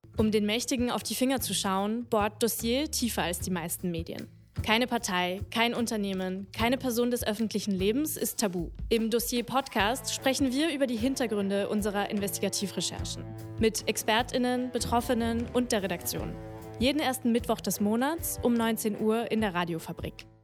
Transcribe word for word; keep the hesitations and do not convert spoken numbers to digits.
Um den Mächtigen auf die Finger zu schauen, bohrt Dossier tiefer als die meisten Medien. Keine Partei, kein Unternehmen, keine Person des öffentlichen Lebens ist tabu. Im Dossier-Podcast sprechen wir über die Hintergründe unserer Investigativrecherchen. Mit ExpertInnen, Betroffenen und der Redaktion. Jeden ersten Mittwoch des Monats um neunzehn Uhr in der Radiofabrik.